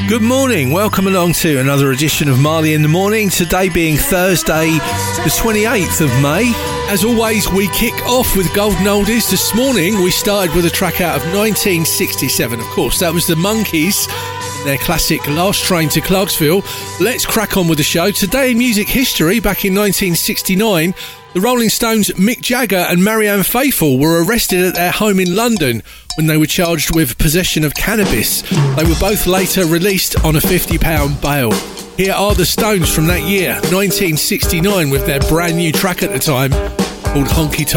Good morning, welcome along to another edition of Marley in the Morning, today being Thursday the 28th of May. As always, we kick off with Golden Oldies. This morning we started with a track out of 1967, of course, that was the Monkees, their classic Last Train to Clarksville. Let's crack on with the show. Today in music history, back in 1969, the Rolling Stones' Mick Jagger and Marianne Faithfull were arrested at their home in London when they were charged with possession of cannabis. They were both later released on a £50 bail. Here are the Stones from that year, 1969, with their brand new track at the time called Honky Tonk.